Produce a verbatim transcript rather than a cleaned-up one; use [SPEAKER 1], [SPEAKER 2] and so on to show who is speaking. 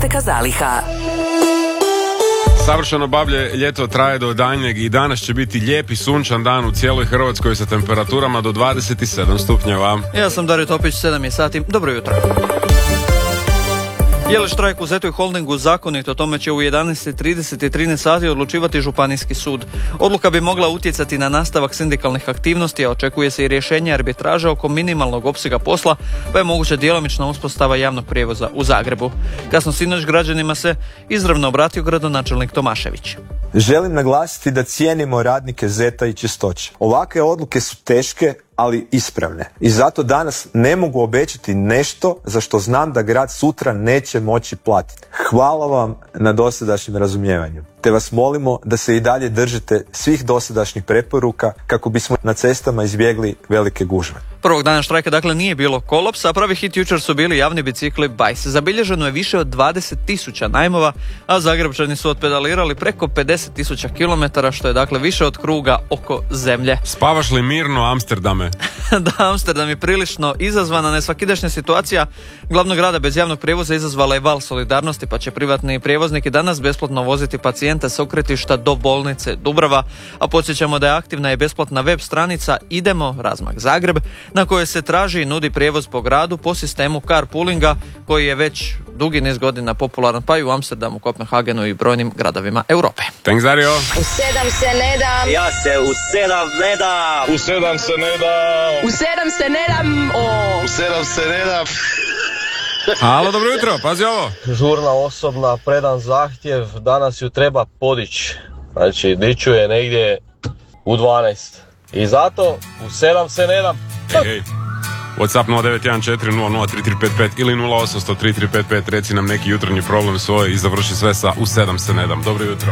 [SPEAKER 1] Velika zaliha.
[SPEAKER 2] Savršeno bablje ljeto traje do daljnjeg i danas će biti lijep i sunčan dan u cijeloj Hrvatskoj sa temperaturama do dvadeset sedam stupnjeva.
[SPEAKER 3] Ja sam Dario Topić, sedam je sati. Dobro jutro. Je li štrajk u Zetu i Holdingu zakonit? O tome će u jedanaest trideset i trinaest sati odlučivati Županijski sud. Odluka bi mogla utjecati na nastavak sindikalnih aktivnosti, a očekuje se i rješenje arbitraže oko minimalnog opsega posla, pa je moguća djelomična uspostava javnog prijevoza u Zagrebu. Kasno sinoć građanima se izravno obratio gradonačelnik Tomašević.
[SPEAKER 4] Želim naglasiti da cijenimo radnike Zeta i Čistoće. Ovakve odluke su teške, ali ispravne. I zato danas ne mogu obećati nešto za što znam da grad sutra neće moći platiti. Hvala vam na dosadašnjem razumijevanju. Te vas molimo da se i dalje držite svih dosadašnjih preporuka kako bismo na cestama izbjegli velike gužve.
[SPEAKER 3] Prvog dana štrajka dakle nije bilo kolapsa, a pravi hit jučer su bili javni bicikli Bajs. Zabilježeno je više od dvadeset tisuća najmova, a Zagrebčani su odpedalirali preko pedeset tisuća kilometara, što je dakle više od kruga oko zemlje.
[SPEAKER 2] Spavaš li mirno, Amsterdame?
[SPEAKER 3] Da, Amsterdam je prilično izazvana nesvakidašnja situacija glavnog grada bez javnog prijevoza izazvala je val solidarnosti, pa će privatni prijevoznik danas besplatno voziti pacijente s okretišta do bolnice Dubrava, a podsjećamo da je aktivna i besplatna web stranica Idemo Razmak Zagreb, na kojoj se traži i nudi prijevoz po gradu po sistemu carpoolinga, koji je već dugi niz godina popularan pa i u Amsterdamu, Kopenhagenu i brojnim gradovima Europe.
[SPEAKER 2] Thanks, Dario.
[SPEAKER 5] U sedam se ne dam.
[SPEAKER 6] Ja se u sedam ne dam.
[SPEAKER 7] U sedam se ne dam.
[SPEAKER 5] U sedam se ne dam. O.
[SPEAKER 7] U sedam se ne dam.
[SPEAKER 2] Halo, dobro jutro, pazi ovo.
[SPEAKER 8] Žurna osobna, predan zahtjev, danas ju treba podići. Znači, diću je negdje u dvanaest. I zato u sedam se ne dam.
[SPEAKER 2] Hej, hej. WhatsApp nula devet jedan četiri nula nula tri tri pet pet ili nula osam sto tri tri pet pet, reci nam neki jutarnji problem svoj i završi sve sa u sedam se ne dam. Dobro jutro.